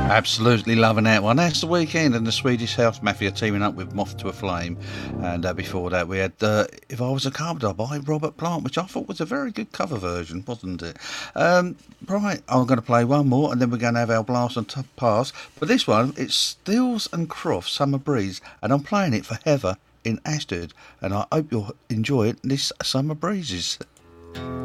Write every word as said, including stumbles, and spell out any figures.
Absolutely loving that one. That's The Weekend and the Swedish House Mafia teaming up with Moth to a Flame. And uh, before that, we had uh, If I Was a Carpenter by Robert Plant, which I thought was a very good cover version, wasn't it? Um, right, I'm going to play one more and then we're going to have our blast and top pass. But this one, it's Stills and Croft, Summer Breeze, and I'm playing it for Heather in Ashdod. And I hope you'll enjoy it this Summer Breezes.